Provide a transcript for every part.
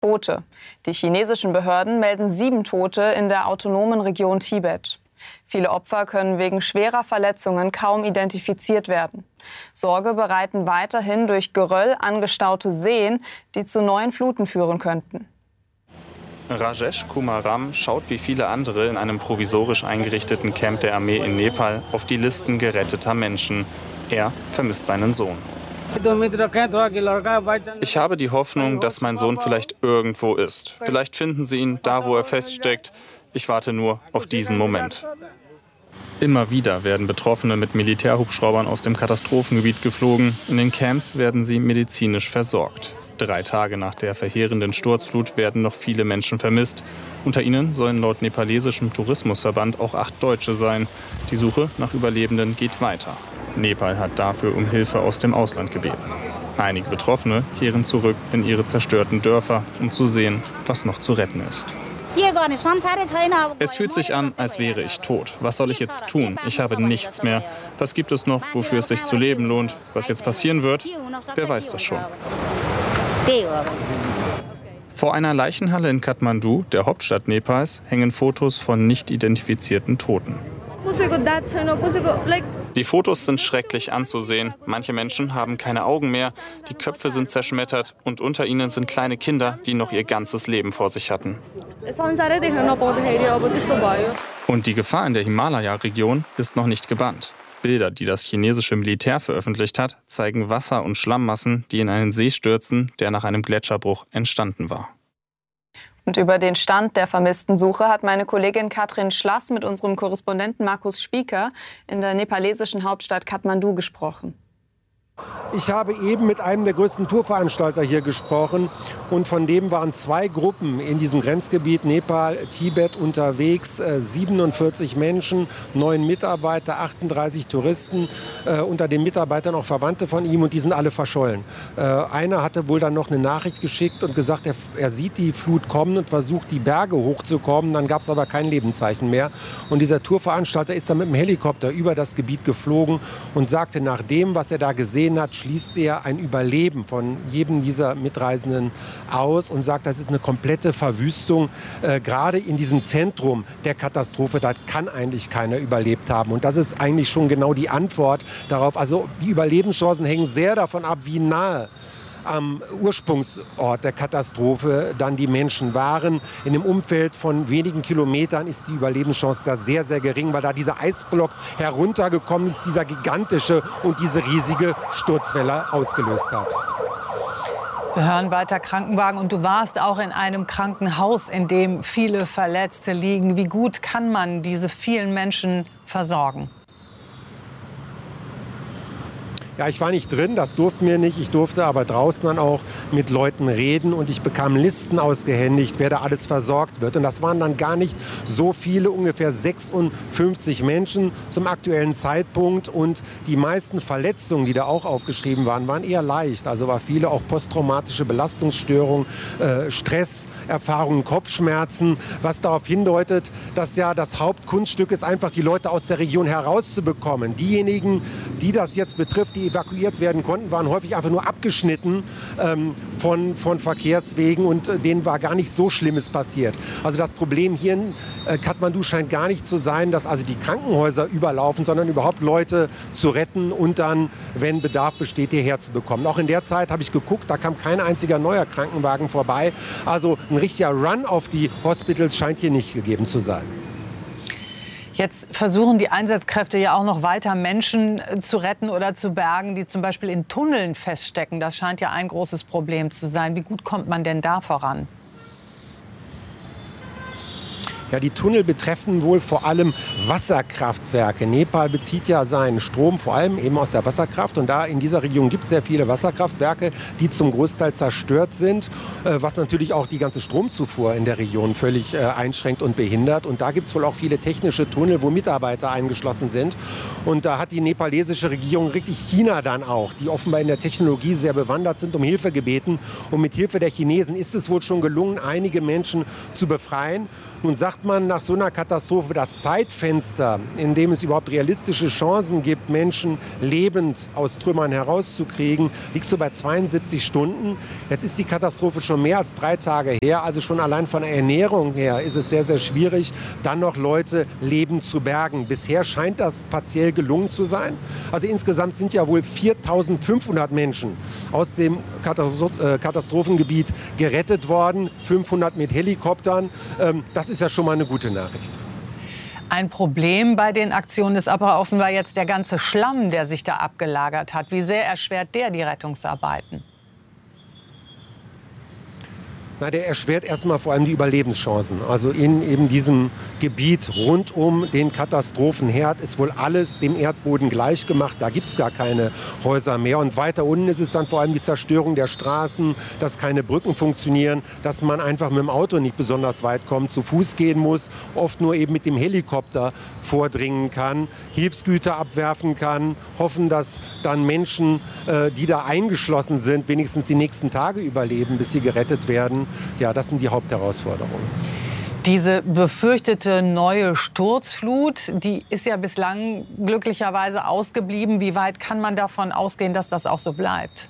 Tote. Die chinesischen Behörden melden 7 Tote in der autonomen Region Tibet. Viele Opfer können wegen schwerer Verletzungen kaum identifiziert werden. Sorge bereiten weiterhin durch Geröll angestaute Seen, die zu neuen Fluten führen könnten. Rajesh Kumar Ram schaut wie viele andere in einem provisorisch eingerichteten Camp der Armee in Nepal auf die Listen geretteter Menschen. Er vermisst seinen Sohn. Ich habe die Hoffnung, dass mein Sohn vielleicht irgendwo ist. Vielleicht finden sie ihn da, wo er feststeckt. Ich warte nur auf diesen Moment. Immer wieder werden Betroffene mit Militärhubschraubern aus dem Katastrophengebiet geflogen. In den Camps werden sie medizinisch versorgt. 3 Tage nach der verheerenden Sturzflut werden noch viele Menschen vermisst. Unter ihnen sollen laut nepalesischem Tourismusverband auch 8 Deutsche sein. Die Suche nach Überlebenden geht weiter. Nepal hat dafür um Hilfe aus dem Ausland gebeten. Einige Betroffene kehren zurück in ihre zerstörten Dörfer, um zu sehen, was noch zu retten ist. Es fühlt sich an, als wäre ich tot. Was soll ich jetzt tun? Ich habe nichts mehr. Was gibt es noch, wofür es sich zu leben lohnt? Was jetzt passieren wird? Wer weiß das schon. Vor einer Leichenhalle in Kathmandu, der Hauptstadt Nepals, hängen Fotos von nicht identifizierten Toten. Die Fotos sind schrecklich anzusehen. Manche Menschen haben keine Augen mehr, die Köpfe sind zerschmettert und unter ihnen sind kleine Kinder, die noch ihr ganzes Leben vor sich hatten. Und die Gefahr in der Himalaya-Region ist noch nicht gebannt. Bilder, die das chinesische Militär veröffentlicht hat, zeigen Wasser- und Schlammmassen, die in einen See stürzen, der nach einem Gletscherbruch entstanden war. Und über den Stand der vermissten Suche hat meine Kollegin Katrin Schlass mit unserem Korrespondenten Markus Spieker in der nepalesischen Hauptstadt Kathmandu gesprochen. Ich habe eben mit einem der größten Tourveranstalter hier gesprochen und von dem waren 2 Gruppen in diesem Grenzgebiet Nepal-Tibet unterwegs. 47 Menschen, 9 Mitarbeiter, 38 Touristen, unter den Mitarbeitern auch Verwandte von ihm und die sind alle verschollen. Einer hatte wohl dann noch eine Nachricht geschickt und gesagt, er sieht die Flut kommen und versucht die Berge hochzukommen. Dann gab es aber kein Lebenszeichen mehr. Und dieser Tourveranstalter ist dann mit dem Helikopter über das Gebiet geflogen und sagte, nach dem, was er da gesehen hat, schließt er ein Überleben von jedem dieser Mitreisenden aus und sagt, das ist eine komplette Verwüstung. Gerade in diesem Zentrum der Katastrophe, da kann eigentlich keiner überlebt haben. Und das ist eigentlich schon genau die Antwort darauf. Also die Überlebenschancen hängen sehr davon ab, wie nahe am Ursprungsort der Katastrophe dann die Menschen waren. In dem Umfeld von wenigen Kilometern ist die Überlebenschance da sehr, sehr gering, weil da dieser Eisblock heruntergekommen ist, dieser gigantische und diese riesige Sturzwelle ausgelöst hat. Wir hören weiter Krankenwagen und du warst auch in einem Krankenhaus, in dem viele Verletzte liegen. Wie gut kann man diese vielen Menschen versorgen? Ja, ich war nicht drin, das durften wir nicht. Ich durfte aber draußen dann auch mit Leuten reden und ich bekam Listen ausgehändigt, wer da alles versorgt wird. Und das waren dann gar nicht so viele, ungefähr 56 Menschen zum aktuellen Zeitpunkt. Und die meisten Verletzungen, die da auch aufgeschrieben waren, waren eher leicht. Also war viele auch posttraumatische Belastungsstörungen, Stresserfahrungen, Kopfschmerzen, was darauf hindeutet, dass ja das Hauptkunststück ist, einfach die Leute aus der Region herauszubekommen. Diejenigen, die das jetzt betrifft, die evakuiert werden konnten, waren häufig einfach nur abgeschnitten von Verkehrswegen und denen war gar nicht so Schlimmes passiert. Also das Problem hier in Kathmandu scheint gar nicht zu sein, dass also die Krankenhäuser überlaufen, sondern überhaupt Leute zu retten und dann, wenn Bedarf besteht, hierher zu bekommen. Auch in der Zeit habe ich geguckt, da kam kein einziger neuer Krankenwagen vorbei. Also ein richtiger Run auf die Hospitals scheint hier nicht gegeben zu sein. Jetzt versuchen die Einsatzkräfte ja auch noch weiter Menschen zu retten oder zu bergen, die zum Beispiel in Tunneln feststecken. Das scheint ja ein großes Problem zu sein. Wie gut kommt man denn da voran? Ja, die Tunnel betreffen wohl vor allem Wasserkraftwerke. Nepal bezieht ja seinen Strom vor allem eben aus der Wasserkraft. Und da in dieser Region gibt es sehr viele Wasserkraftwerke, die zum Großteil zerstört sind, was natürlich auch die ganze Stromzufuhr in der Region völlig einschränkt und behindert. Und da gibt es wohl auch viele technische Tunnel, wo Mitarbeiter eingeschlossen sind. Und da hat die nepalesische Regierung wirklich China dann auch, die offenbar in der Technologie sehr bewandert sind, um Hilfe gebeten. Und mit Hilfe der Chinesen ist es wohl schon gelungen, einige Menschen zu befreien. Nun sagt sagt man nach so einer Katastrophe, das Zeitfenster, in dem es überhaupt realistische Chancen gibt, Menschen lebend aus Trümmern herauszukriegen, liegt so bei 72 Stunden. Jetzt ist die Katastrophe schon mehr als 3 Tage her. Also schon allein von der Ernährung her ist es sehr, sehr schwierig, dann noch Leute lebend zu bergen. Bisher scheint das partiell gelungen zu sein. Also insgesamt sind ja wohl 4.500 Menschen aus dem Katastrophengebiet gerettet worden, 500 mit Helikoptern. Das ist ja schon mal eine gute Nachricht. Ein Problem bei den Aktionen ist aber offenbar jetzt der ganze Schlamm, der sich da abgelagert hat. Wie sehr erschwert der die Rettungsarbeiten? Na, der erschwert erstmal vor allem die Überlebenschancen. Also in eben diesem Gebiet rund um den Katastrophenherd ist wohl alles dem Erdboden gleich gemacht. Da gibt es gar keine Häuser mehr. Und weiter unten ist es dann vor allem die Zerstörung der Straßen, dass keine Brücken funktionieren, dass man einfach mit dem Auto nicht besonders weit kommt, zu Fuß gehen muss, oft nur eben mit dem Helikopter vordringen kann, Hilfsgüter abwerfen kann, hoffen, dass dann Menschen, die da eingeschlossen sind, wenigstens die nächsten Tage überleben, bis sie gerettet werden. Ja, das sind die Hauptherausforderungen. Diese befürchtete neue Sturzflut, die ist ja bislang glücklicherweise ausgeblieben. Wie weit kann man davon ausgehen, dass das auch so bleibt?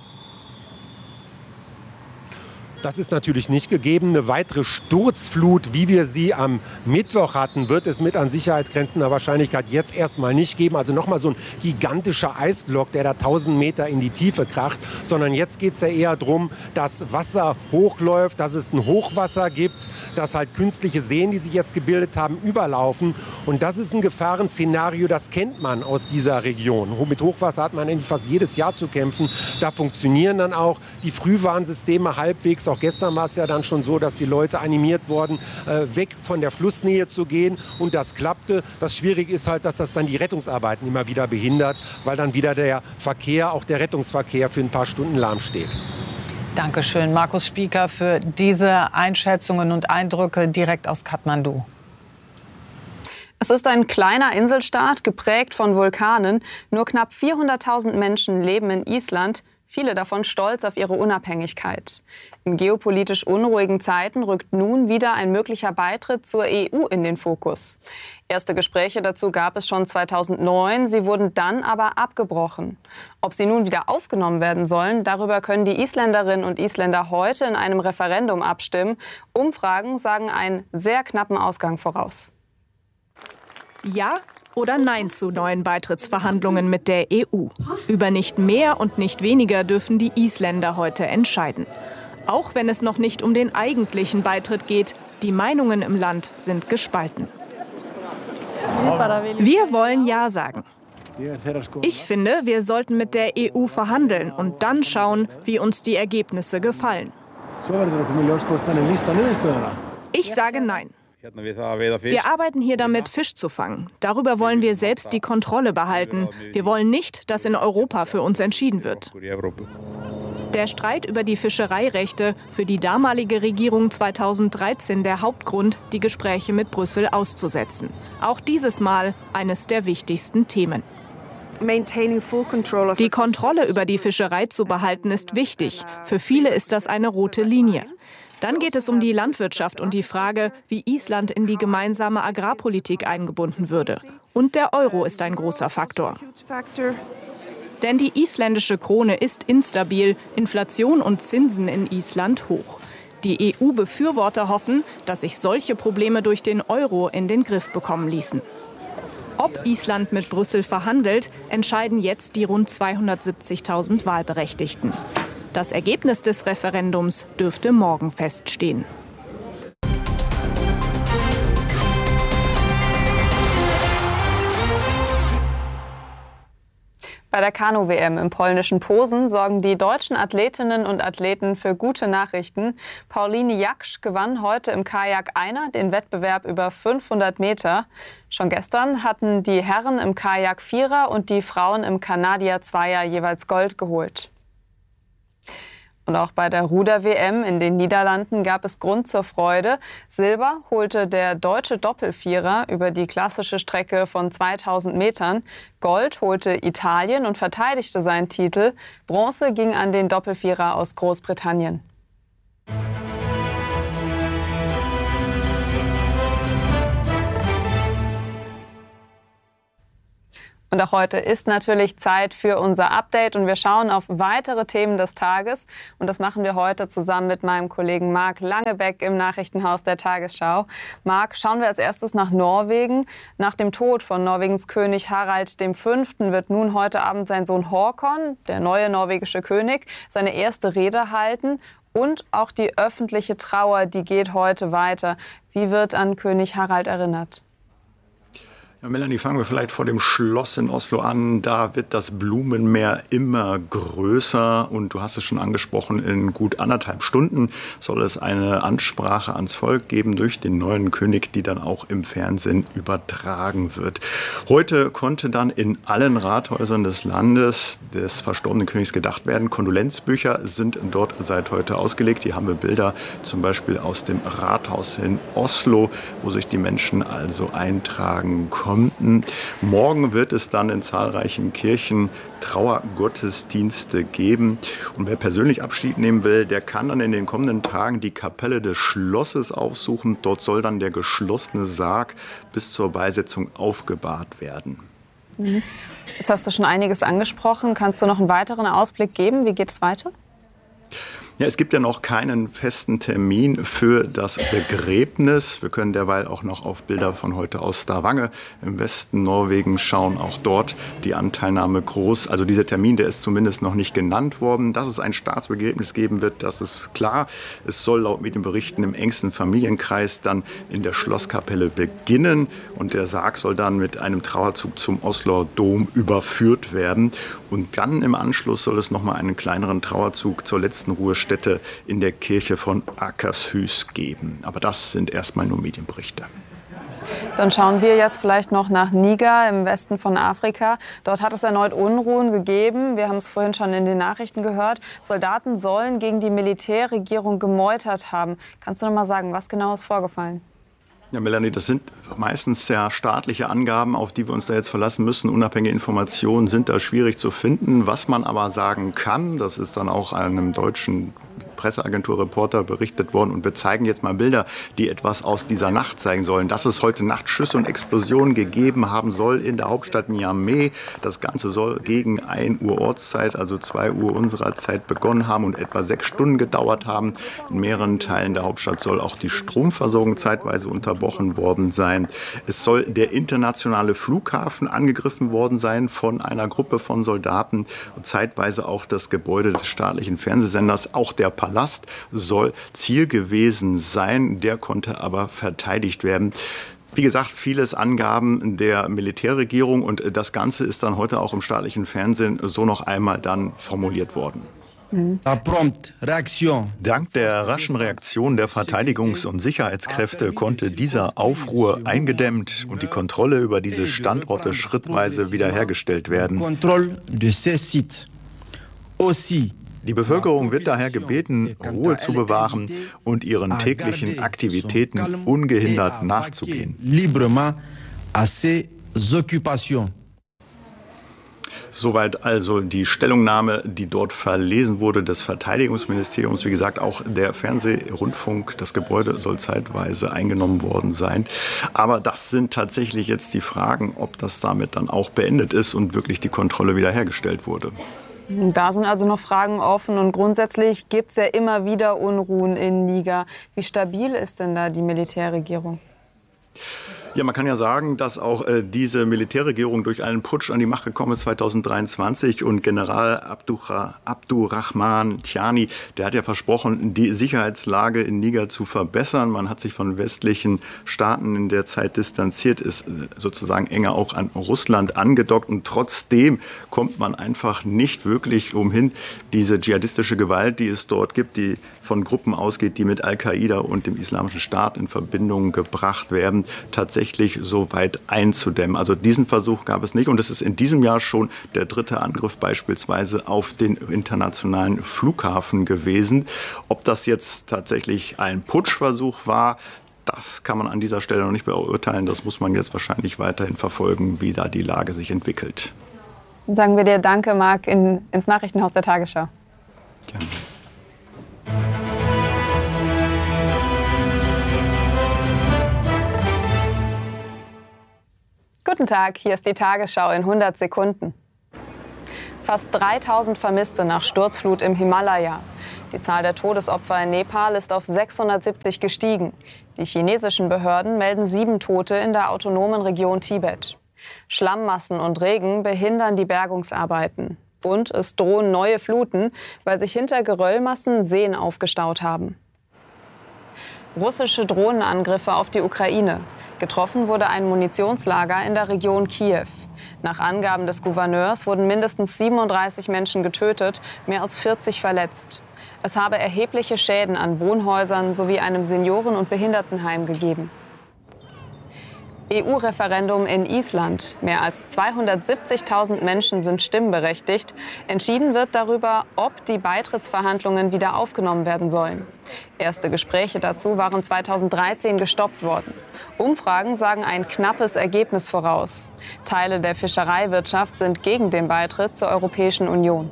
Das ist natürlich nicht gegeben. Eine weitere Sturzflut, wie wir sie am Mittwoch hatten, wird es mit an Sicherheit grenzender Wahrscheinlichkeit jetzt erstmal nicht geben. Also nochmal so ein gigantischer Eisblock, der da 1000 Meter in die Tiefe kracht. Sondern jetzt geht es ja eher darum, dass Wasser hochläuft, dass es ein Hochwasser gibt, dass halt künstliche Seen, die sich jetzt gebildet haben, überlaufen. Und das ist ein Gefahrenszenario, das kennt man aus dieser Region. Mit Hochwasser hat man eigentlich fast jedes Jahr zu kämpfen. Da funktionieren dann auch die Frühwarnsysteme halbwegs. Auch gestern war es ja dann schon so, dass die Leute animiert wurden, weg von der Flussnähe zu gehen. Und das klappte. Das Schwierige ist halt, dass das dann die Rettungsarbeiten immer wieder behindert, weil dann wieder der Verkehr, auch der Rettungsverkehr, für ein paar Stunden lahmsteht. Dankeschön, Markus Spieker, für diese Einschätzungen und Eindrücke direkt aus Kathmandu. Es ist ein kleiner Inselstaat, geprägt von Vulkanen. Nur knapp 400.000 Menschen leben in Island. Viele davon stolz auf ihre Unabhängigkeit. In geopolitisch unruhigen Zeiten rückt nun wieder ein möglicher Beitritt zur EU in den Fokus. Erste Gespräche dazu gab es schon 2009, sie wurden dann aber abgebrochen. Ob sie nun wieder aufgenommen werden sollen, darüber können die Isländerinnen und Isländer heute in einem Referendum abstimmen. Umfragen sagen einen sehr knappen Ausgang voraus. Ja oder Nein zu neuen Beitrittsverhandlungen mit der EU. Über nicht mehr und nicht weniger dürfen die Isländer heute entscheiden. Auch wenn es noch nicht um den eigentlichen Beitritt geht, die Meinungen im Land sind gespalten. Wir wollen Ja sagen. Ich finde, wir sollten mit der EU verhandeln und dann schauen, wie uns die Ergebnisse gefallen. Ich sage Nein. Wir arbeiten hier damit, Fisch zu fangen. Darüber wollen wir selbst die Kontrolle behalten. Wir wollen nicht, dass in Europa für uns entschieden wird. Der Streit über die Fischereirechte, für die damalige Regierung 2013 der Hauptgrund, die Gespräche mit Brüssel auszusetzen. Auch dieses Mal eines der wichtigsten Themen. Die Kontrolle über die Fischerei zu behalten ist wichtig. Für viele ist das eine rote Linie. Dann geht es um die Landwirtschaft und die Frage, wie Island in die gemeinsame Agrarpolitik eingebunden würde. Und der Euro ist ein großer Faktor. Denn die isländische Krone ist instabil, Inflation und Zinsen in Island hoch. Die EU-Befürworter hoffen, dass sich solche Probleme durch den Euro in den Griff bekommen ließen. Ob Island mit Brüssel verhandelt, entscheiden jetzt die rund 270.000 Wahlberechtigten. Das Ergebnis des Referendums dürfte morgen feststehen. Bei der Kanu-WM im polnischen Posen sorgen die deutschen Athletinnen und Athleten für gute Nachrichten. Pauline Jaksch gewann heute im Kajak-Einer den Wettbewerb über 500 Meter. Schon gestern hatten die Herren im Kajak-Vierer und die Frauen im Canadier-Zweier jeweils Gold geholt. Und auch bei der Ruder-WM in den Niederlanden gab es Grund zur Freude. Silber holte der deutsche Doppelvierer über die klassische Strecke von 2000 Metern. Gold holte Italien und verteidigte seinen Titel. Bronze ging an den Doppelvierer aus Großbritannien. Und auch heute ist natürlich Zeit für unser Update und wir schauen auf weitere Themen des Tages. Und das machen wir heute zusammen mit meinem Kollegen Marc Langebeck im Nachrichtenhaus der Tagesschau. Marc, schauen wir als erstes nach Norwegen. Nach dem Tod von Norwegens König Harald V. wird nun heute Abend sein Sohn Håkon, der neue norwegische König, seine erste Rede halten. Und auch die öffentliche Trauer, die geht heute weiter. Wie wird an König Harald erinnert? Ja, Melanie, fangen wir vielleicht vor dem Schloss in Oslo an. Da wird das Blumenmeer immer größer. Und du hast es schon angesprochen, in gut 1,5 Stunden soll es eine Ansprache ans Volk geben durch den neuen König, die dann auch im Fernsehen übertragen wird. Heute konnte dann in allen Rathäusern des Landes des verstorbenen Königs gedacht werden. Kondolenzbücher sind dort seit heute ausgelegt. Hier haben wir Bilder zum Beispiel aus dem Rathaus in Oslo, wo sich die Menschen also eintragen konnten. Morgen wird es dann in zahlreichen Kirchen Trauergottesdienste geben. Und wer persönlich Abschied nehmen will, der kann dann in den kommenden Tagen die Kapelle des Schlosses aufsuchen. Dort soll dann der geschlossene Sarg bis zur Beisetzung aufgebahrt werden. Jetzt hast du schon einiges angesprochen. Kannst du noch einen weiteren Ausblick geben? Wie geht es weiter? Ja, es gibt ja noch keinen festen Termin für das Begräbnis. Wir können derweil auch noch auf Bilder von heute aus Stavanger im Westen Norwegen schauen. Auch dort die Anteilnahme groß. Also dieser Termin, der ist zumindest noch nicht genannt worden. Dass es ein Staatsbegräbnis geben wird, das ist klar. Es soll laut Medienberichten im engsten Familienkreis dann in der Schlosskapelle beginnen. Und der Sarg soll dann mit einem Trauerzug zum Osloer Dom überführt werden. Und dann im Anschluss soll es noch mal einen kleineren Trauerzug zur letzten Ruhestätte in der Kirche von Akershus geben. Aber das sind erstmal nur Medienberichte. Dann schauen wir jetzt vielleicht noch nach Niger im Westen von Afrika. Dort hat es erneut Unruhen gegeben. Wir haben es vorhin schon in den Nachrichten gehört. Soldaten sollen gegen die Militärregierung gemeutert haben. Kannst du noch mal sagen, was genau ist vorgefallen? Ja, Melanie, das sind meistens ja staatliche Angaben, auf die wir uns da jetzt verlassen müssen. Unabhängige Informationen sind da schwierig zu finden. Was man aber sagen kann, das ist dann auch einem deutschen Presseagenturreporter berichtet worden. Und wir zeigen jetzt mal Bilder, die etwas aus dieser Nacht zeigen sollen. Dass es heute Nacht Schüsse und Explosionen gegeben haben soll in der Hauptstadt Niamey. Das Ganze soll gegen 1 Uhr Ortszeit, also 2 Uhr unserer Zeit begonnen haben und etwa 6 Stunden gedauert haben. In mehreren Teilen der Hauptstadt soll auch die Stromversorgung zeitweise unterbrochen worden sein. Es soll der internationale Flughafen angegriffen worden sein von einer Gruppe von Soldaten und zeitweise auch das Gebäude des staatlichen Fernsehsenders. Auch der Palast soll Ziel gewesen sein, der konnte aber verteidigt werden. Wie gesagt, vieles Angaben der Militärregierung und das Ganze ist dann heute auch im staatlichen Fernsehen so noch einmal dann formuliert worden. Dank der raschen Reaktion der Verteidigungs- und Sicherheitskräfte konnte dieser Aufruhr eingedämmt und die Kontrolle über diese Standorte schrittweise wiederhergestellt werden. Die Bevölkerung wird daher gebeten, Ruhe zu bewahren und ihren täglichen Aktivitäten ungehindert nachzugehen. Soweit also die Stellungnahme, die dort verlesen wurde des Verteidigungsministeriums. Wie gesagt, auch der Fernsehrundfunk, das Gebäude soll zeitweise eingenommen worden sein. Aber das sind tatsächlich jetzt die Fragen, ob das damit dann auch beendet ist und wirklich die Kontrolle wiederhergestellt wurde. Da sind also noch Fragen offen und grundsätzlich gibt es ja immer wieder Unruhen in Niger. Wie stabil ist denn da die Militärregierung? Ja, man kann ja sagen, dass auch diese Militärregierung durch einen Putsch an die Macht gekommen ist 2023 und General Abdurrahman Tiani, der hat ja versprochen, die Sicherheitslage in Niger zu verbessern. Man hat sich von westlichen Staaten in der Zeit distanziert, ist sozusagen enger auch an Russland angedockt und trotzdem kommt man einfach nicht wirklich umhin, diese dschihadistische Gewalt, die es dort gibt, die von Gruppen ausgeht, die mit Al-Qaida und dem Islamischen Staat in Verbindung gebracht werden, tatsächlich so weit einzudämmen. Also diesen Versuch gab es nicht und es ist in diesem Jahr schon der 3. Angriff beispielsweise auf den internationalen Flughafen gewesen. Ob das jetzt tatsächlich ein Putschversuch war, das kann man an dieser Stelle noch nicht beurteilen. Das muss man jetzt wahrscheinlich weiterhin verfolgen, wie da die Lage sich entwickelt. Dann sagen wir dir Danke, Marc, ins Nachrichtenhaus der Tagesschau. Gerne. Gut, Guten Tag, hier ist die Tagesschau in 100 Sekunden. Fast 3000 Vermisste nach Sturzflut im Himalaya. Die Zahl der Todesopfer in Nepal ist auf 670 gestiegen. Die chinesischen Behörden melden 7 Tote in der autonomen Region Tibet. Schlammmassen und Regen behindern die Bergungsarbeiten. Und es drohen neue Fluten, weil sich hinter Geröllmassen Seen aufgestaut haben. Russische Drohnenangriffe auf die Ukraine. Getroffen wurde ein Munitionslager in der Region Kiew. Nach Angaben des Gouverneurs wurden mindestens 37 Menschen getötet, mehr als 40 verletzt. Es habe erhebliche Schäden an Wohnhäusern sowie einem Senioren- und Behindertenheim gegeben. EU-Referendum in Island. Mehr als 270.000 Menschen sind stimmberechtigt. Entschieden wird darüber, ob die Beitrittsverhandlungen wieder aufgenommen werden sollen. Erste Gespräche dazu waren 2013 gestoppt worden. Umfragen sagen ein knappes Ergebnis voraus. Teile der Fischereiwirtschaft sind gegen den Beitritt zur Europäischen Union.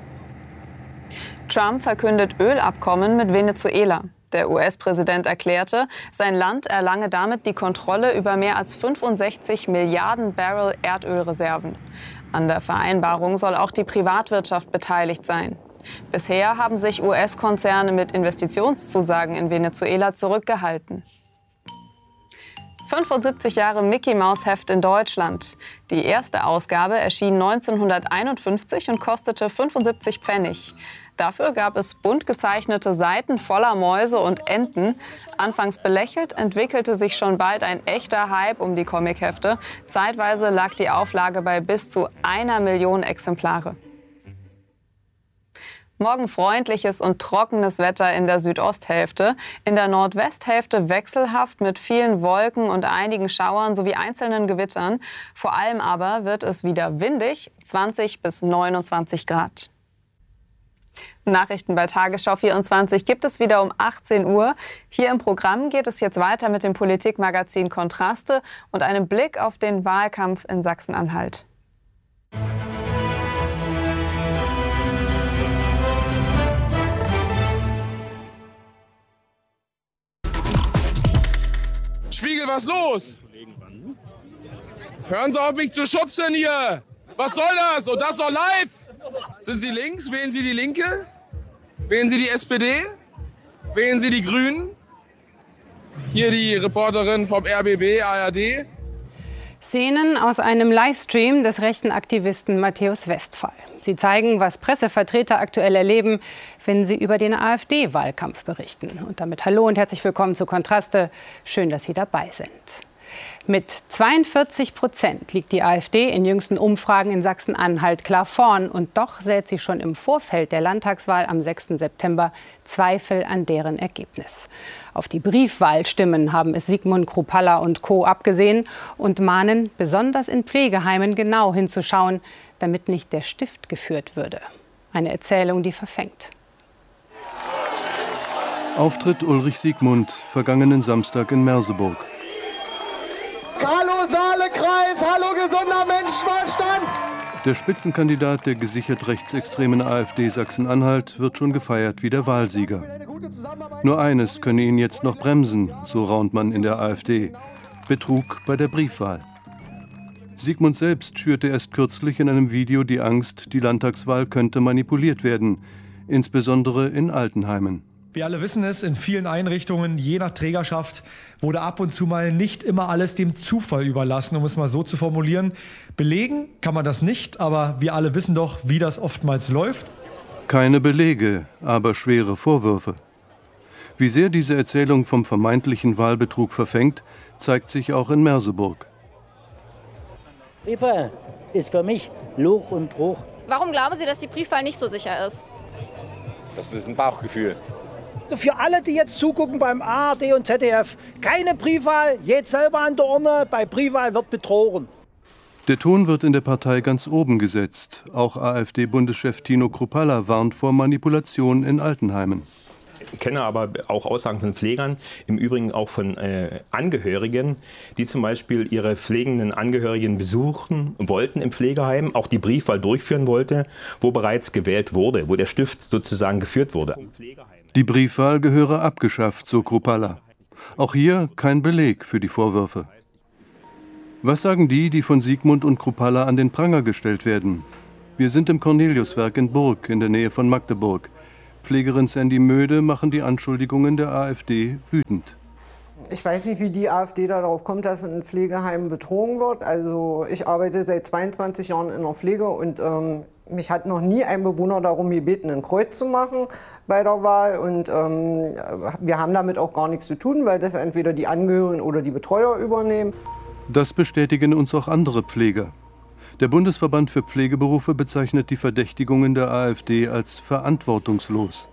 Trump verkündet Ölabkommen mit Venezuela. Der US-Präsident erklärte, sein Land erlange damit die Kontrolle über mehr als 65 Milliarden Barrel Erdölreserven. An der Vereinbarung soll auch die Privatwirtschaft beteiligt sein. Bisher haben sich US-Konzerne mit Investitionszusagen in Venezuela zurückgehalten. 75 Jahre Mickey-Maus-Heft in Deutschland. Die erste Ausgabe erschien 1951 und kostete 75 Pfennig. Dafür gab es bunt gezeichnete Seiten voller Mäuse und Enten. Anfangs belächelt, entwickelte sich schon bald ein echter Hype um die Comichefte. Zeitweise lag die Auflage bei bis zu 1 Million Exemplare. Morgen freundliches und trockenes Wetter in der Südosthälfte. In der Nordwesthälfte wechselhaft mit vielen Wolken und einigen Schauern sowie einzelnen Gewittern. Vor allem aber wird es wieder windig, 20 bis 29 Grad. Nachrichten bei Tagesschau 24 gibt es wieder um 18 Uhr. Hier im Programm geht es jetzt weiter mit dem Politikmagazin Kontraste und einem Blick auf den Wahlkampf in Sachsen-Anhalt. Spiegel, was los? Hören Sie auf, mich zu schubsen hier! Was soll das? Und das doch live! Sind Sie links? Wählen Sie die Linke? Wählen Sie die SPD? Wählen Sie die Grünen? Hier die Reporterin vom RBB, ARD. Szenen aus einem Livestream des rechten Aktivisten Matthäus Westphal. Sie zeigen, was Pressevertreter aktuell erleben, wenn sie über den AfD-Wahlkampf berichten. Und damit hallo und herzlich willkommen zu Kontraste. Schön, dass Sie dabei sind. Mit 42% liegt die AfD in jüngsten Umfragen in Sachsen-Anhalt klar vorn. Und doch sät sie schon im Vorfeld der Landtagswahl am 6. September Zweifel an deren Ergebnis. Auf die Briefwahlstimmen haben es Sigmund Kruppalla und Co. abgesehen und mahnen, besonders in Pflegeheimen genau hinzuschauen, damit nicht der Stift geführt würde. Eine Erzählung, die verfängt. Auftritt Ulrich Siegmund, vergangenen Samstag in Merseburg. Hallo Saalekreis, hallo gesunder Menschenverstand! Der Spitzenkandidat der gesichert rechtsextremen AfD Sachsen-Anhalt wird schon gefeiert wie der Wahlsieger. Nur eines könne ihn jetzt noch bremsen, so raunt man in der AfD: Betrug bei der Briefwahl. Sigmund selbst schürte erst kürzlich in einem Video die Angst, die Landtagswahl könnte manipuliert werden, insbesondere in Altenheimen. Wir alle wissen es, in vielen Einrichtungen, je nach Trägerschaft, wurde ab und zu mal nicht immer alles dem Zufall überlassen, um es mal so zu formulieren. Belegen kann man das nicht, aber wir alle wissen doch, wie das oftmals läuft. Keine Belege, aber schwere Vorwürfe. Wie sehr diese Erzählung vom vermeintlichen Wahlbetrug verfängt, zeigt sich auch in Merseburg. Briefwahl ist für mich Luch und Trug. Warum glauben Sie, dass die Briefwahl nicht so sicher ist? Das ist ein Bauchgefühl. Für alle, die jetzt zugucken beim ARD und ZDF, keine Briefwahl, jetzt selber an der Urne, bei Briefwahl wird betrogen. Der Ton wird in der Partei ganz oben gesetzt. Auch AfD-Bundeschef Tino Kruppalla warnt vor Manipulation in Altenheimen. Ich kenne aber auch Aussagen von Pflegern, im Übrigen auch von Angehörigen, die zum Beispiel ihre pflegenden Angehörigen besuchen wollten im Pflegeheim, auch die Briefwahl durchführen wollte, wo bereits gewählt wurde, wo der Stift sozusagen geführt wurde. Die Briefwahl gehöre abgeschafft, so Kruppalla. Auch hier kein Beleg für die Vorwürfe. Was sagen die, die von Siegmund und Kruppalla an den Pranger gestellt werden? Wir sind im Corneliuswerk in Burg in der Nähe von Magdeburg. Pflegerin Sandy Möde machen die Anschuldigungen der AfD wütend. Ich weiß nicht, wie die AfD darauf kommt, dass in Pflegeheimen betrogen wird. Also ich arbeite seit 22 Jahren in der Pflege und mich hat noch nie ein Bewohner darum gebeten, ein Kreuz zu machen bei der Wahl. Und wir haben damit auch gar nichts zu tun, weil das entweder die Angehörigen oder die Betreuer übernehmen. Das bestätigen uns auch andere Pfleger. Der Bundesverband für Pflegeberufe bezeichnet die Verdächtigungen der AfD als verantwortungslos.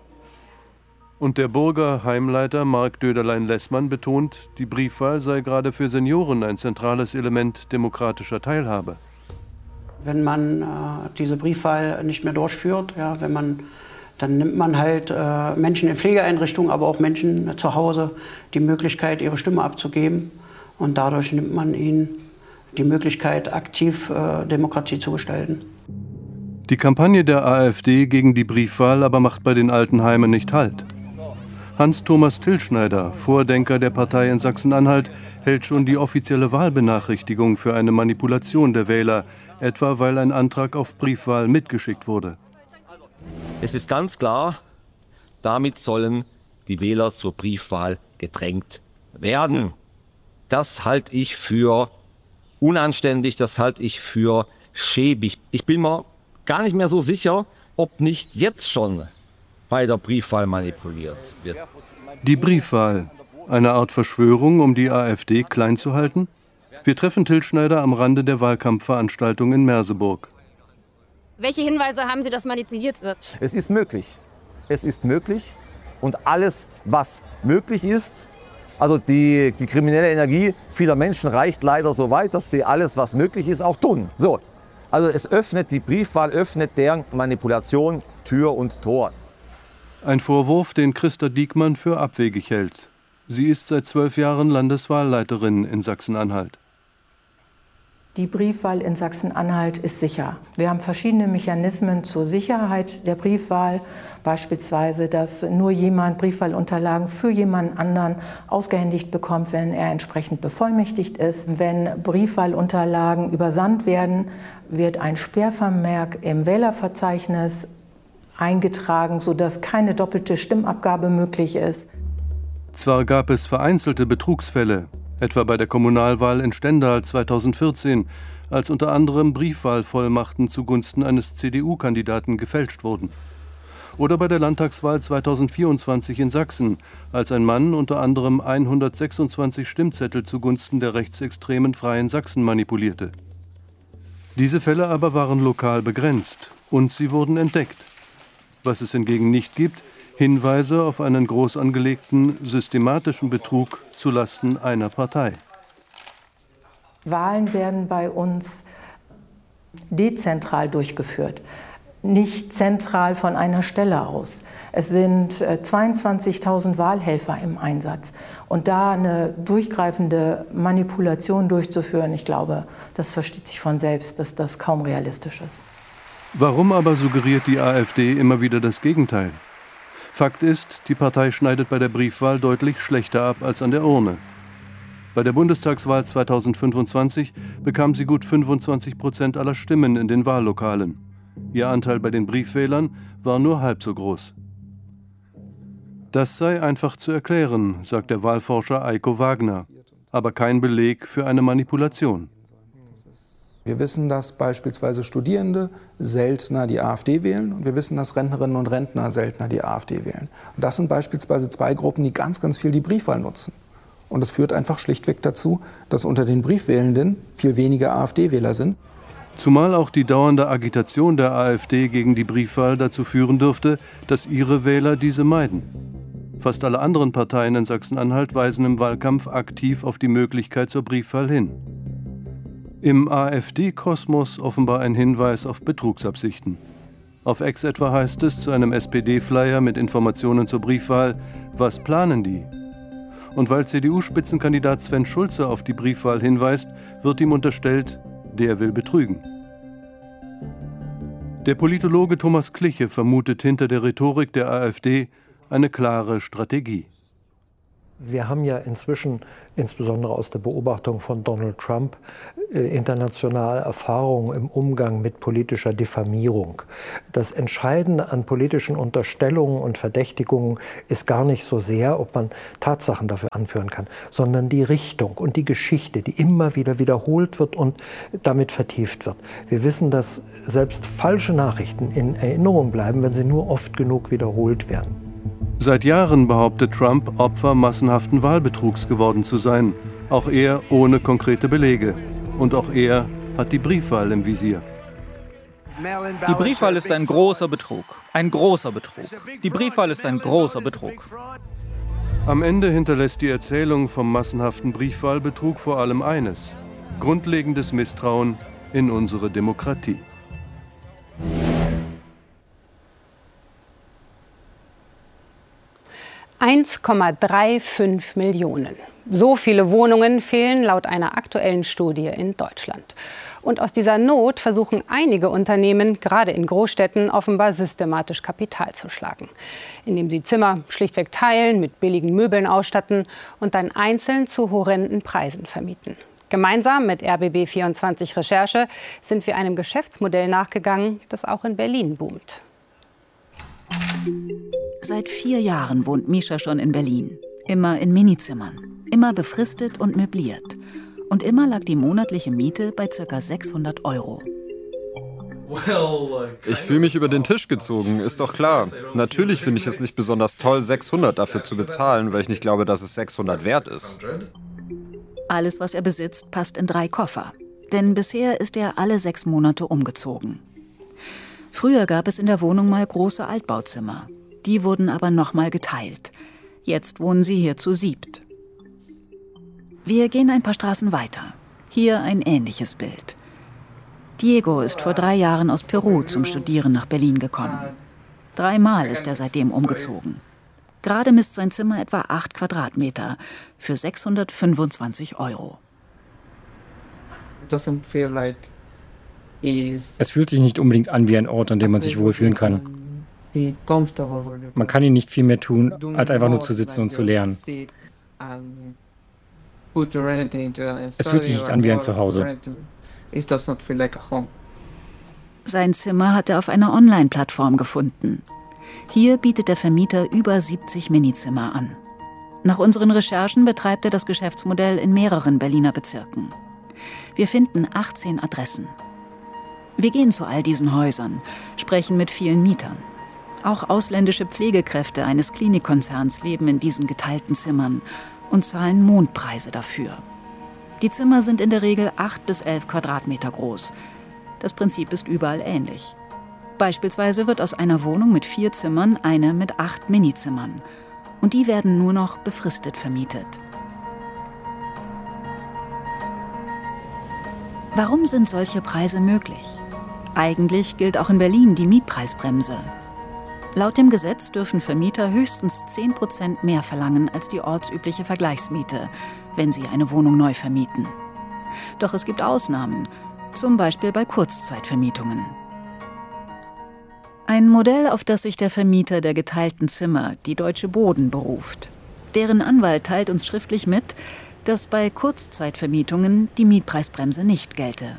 Und der Burger Heimleiter Marc Döderlein-Lessmann betont, die Briefwahl sei gerade für Senioren ein zentrales Element demokratischer Teilhabe. Wenn man diese Briefwahl nicht mehr durchführt, ja, dann nimmt man halt Menschen in Pflegeeinrichtungen, aber auch Menschen zu Hause die Möglichkeit, ihre Stimme abzugeben. Und dadurch nimmt man ihnen die Möglichkeit, aktiv Demokratie zu gestalten. Die Kampagne der AfD gegen die Briefwahl aber macht bei den Altenheimen nicht Halt. Hans-Thomas Tillschneider, Vordenker der Partei in Sachsen-Anhalt, hält schon die offizielle Wahlbenachrichtigung für eine Manipulation der Wähler, etwa weil ein Antrag auf Briefwahl mitgeschickt wurde. Es ist ganz klar, damit sollen die Wähler zur Briefwahl gedrängt werden. Das halte ich für unanständig, das halte ich für schäbig. Ich bin mir gar nicht mehr so sicher, ob nicht jetzt schon bei der Briefwahl manipuliert wird. Die Briefwahl, eine Art Verschwörung, um die AfD klein zu halten? Wir treffen Tillschneider am Rande der Wahlkampfveranstaltung in Merseburg. Welche Hinweise haben Sie, dass manipuliert wird? Es ist möglich. Es ist möglich. Und alles, was möglich ist, also die kriminelle Energie vieler Menschen reicht leider so weit, dass sie alles, was möglich ist, auch tun. So. Also die Briefwahl öffnet der Manipulation Tür und Tor. Ein Vorwurf, den Christa Diekmann für abwegig hält. Sie ist seit 12 Jahren Landeswahlleiterin in Sachsen-Anhalt. Die Briefwahl in Sachsen-Anhalt ist sicher. Wir haben verschiedene Mechanismen zur Sicherheit der Briefwahl. Beispielsweise, dass nur jemand Briefwahlunterlagen für jemanden anderen ausgehändigt bekommt, wenn er entsprechend bevollmächtigt ist. Wenn Briefwahlunterlagen übersandt werden, wird ein Sperrvermerk im Wählerverzeichnis eingetragen, sodass keine doppelte Stimmabgabe möglich ist. Zwar gab es vereinzelte Betrugsfälle, etwa bei der Kommunalwahl in Stendal 2014, als unter anderem Briefwahlvollmachten zugunsten eines CDU-Kandidaten gefälscht wurden. Oder bei der Landtagswahl 2024 in Sachsen, als ein Mann unter anderem 126 Stimmzettel zugunsten der rechtsextremen Freien Sachsen manipulierte. Diese Fälle aber waren lokal begrenzt und sie wurden entdeckt. Was es hingegen nicht gibt, Hinweise auf einen groß angelegten, systematischen Betrug zulasten einer Partei. Wahlen werden bei uns dezentral durchgeführt, nicht zentral von einer Stelle aus. Es sind 22.000 Wahlhelfer im Einsatz. Und da eine durchgreifende Manipulation durchzuführen, ich glaube, das versteht sich von selbst, dass das kaum realistisch ist. Warum aber suggeriert die AfD immer wieder das Gegenteil? Fakt ist, die Partei schneidet bei der Briefwahl deutlich schlechter ab als an der Urne. Bei der Bundestagswahl 2025 bekam sie gut 25% aller Stimmen in den Wahllokalen. Ihr Anteil bei den Briefwählern war nur halb so groß. Das sei einfach zu erklären, sagt der Wahlforscher Eiko Wagner, aber kein Beleg für eine Manipulation. Wir wissen, dass beispielsweise Studierende seltener die AfD wählen und wir wissen, dass Rentnerinnen und Rentner seltener die AfD wählen. Und das sind beispielsweise zwei Gruppen, die ganz, ganz viel die Briefwahl nutzen. Und es führt einfach schlichtweg dazu, dass unter den Briefwählenden viel weniger AfD-Wähler sind. Zumal auch die dauernde Agitation der AfD gegen die Briefwahl dazu führen dürfte, dass ihre Wähler diese meiden. Fast alle anderen Parteien in Sachsen-Anhalt weisen im Wahlkampf aktiv auf die Möglichkeit zur Briefwahl hin. Im AfD-Kosmos offenbar ein Hinweis auf Betrugsabsichten. Auf X etwa heißt es zu einem SPD-Flyer mit Informationen zur Briefwahl: Was planen die? Und weil CDU-Spitzenkandidat Sven Schulze auf die Briefwahl hinweist, wird ihm unterstellt, der will betrügen. Der Politologe Thomas Kliche vermutet hinter der Rhetorik der AfD eine klare Strategie. Wir haben ja inzwischen, insbesondere aus der Beobachtung von Donald Trump, international Erfahrungen im Umgang mit politischer Diffamierung. Das Entscheidende an politischen Unterstellungen und Verdächtigungen ist gar nicht so sehr, ob man Tatsachen dafür anführen kann, sondern die Richtung und die Geschichte, die immer wieder wiederholt wird und damit vertieft wird. Wir wissen, dass selbst falsche Nachrichten in Erinnerung bleiben, wenn sie nur oft genug wiederholt werden. Seit Jahren behauptet Trump, Opfer massenhaften Wahlbetrugs geworden zu sein. Auch er ohne konkrete Belege. Und auch er hat die Briefwahl im Visier. Die Briefwahl ist ein großer Betrug. Ein großer Betrug. Die Briefwahl ist ein großer Betrug. Am Ende hinterlässt die Erzählung vom massenhaften Briefwahlbetrug vor allem eines: grundlegendes Misstrauen in unsere Demokratie. $1,35 Millionen. So viele Wohnungen fehlen laut einer aktuellen Studie in Deutschland. Und aus dieser Not versuchen einige Unternehmen, gerade in Großstädten, offenbar systematisch Kapital zu schlagen. Indem sie Zimmer schlichtweg teilen, mit billigen Möbeln ausstatten und dann einzeln zu horrenden Preisen vermieten. Gemeinsam mit RBB24 Recherche sind wir einem Geschäftsmodell nachgegangen, das auch in Berlin boomt. Seit 4 Jahren wohnt Mischa schon in Berlin. Immer in Minizimmern, immer befristet und möbliert. Und immer lag die monatliche Miete bei ca. 600 €. Ich fühle mich über den Tisch gezogen, ist doch klar. Natürlich finde ich es nicht besonders toll, 600 dafür zu bezahlen, weil ich nicht glaube, dass es 600 wert ist. Alles, was er besitzt, passt in 3 Koffer. Denn bisher ist er alle 6 Monate umgezogen. Früher gab es in der Wohnung mal große Altbauzimmer. Die wurden aber nochmal geteilt. Jetzt wohnen sie hier zu 7. Wir gehen ein paar Straßen weiter. Hier ein ähnliches Bild. Diego ist vor 3 Jahren aus Peru zum Studieren nach Berlin gekommen. 3-mal ist er seitdem umgezogen. Gerade misst sein Zimmer etwa 8 Quadratmeter für 625 €. Es fühlt sich nicht unbedingt an wie ein Ort, an dem man sich wohlfühlen kann. Man kann hier nicht viel mehr tun, als einfach nur zu sitzen und zu lernen. Es fühlt sich nicht an wie ein Zuhause. Sein Zimmer hat er auf einer Online-Plattform gefunden. Hier bietet der Vermieter über 70 Minizimmer an. Nach unseren Recherchen betreibt er das Geschäftsmodell in mehreren Berliner Bezirken. Wir finden 18 Adressen. Wir gehen zu all diesen Häusern, sprechen mit vielen Mietern. Auch ausländische Pflegekräfte eines Klinikkonzerns leben in diesen geteilten Zimmern und zahlen Mondpreise dafür. Die Zimmer sind in der Regel 8 bis 11 Quadratmeter groß. Das Prinzip ist überall ähnlich. Beispielsweise wird aus einer Wohnung mit 4 Zimmern eine mit 8 Minizimmern. Und die werden nur noch befristet vermietet. Warum sind solche Preise möglich? Eigentlich gilt auch in Berlin die Mietpreisbremse. Laut dem Gesetz dürfen Vermieter höchstens 10% mehr verlangen als die ortsübliche Vergleichsmiete, wenn sie eine Wohnung neu vermieten. Doch es gibt Ausnahmen, zum Beispiel bei Kurzzeitvermietungen. Ein Modell, auf das sich der Vermieter der geteilten Zimmer, die Deutsche Boden, beruft. Deren Anwalt teilt uns schriftlich mit, dass bei Kurzzeitvermietungen die Mietpreisbremse nicht gelte.